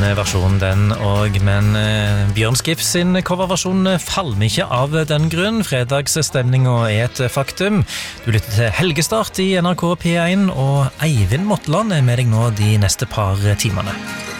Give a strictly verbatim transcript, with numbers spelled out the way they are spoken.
fin versjon den og, men eh, Bjørn Skifs sin coverversjon falmer ikke av den grunn. Fredagsstemningen er et faktum. Du lytter til Helgestart i N R K P én, og Eivind Motland er med deg nå de neste par timene.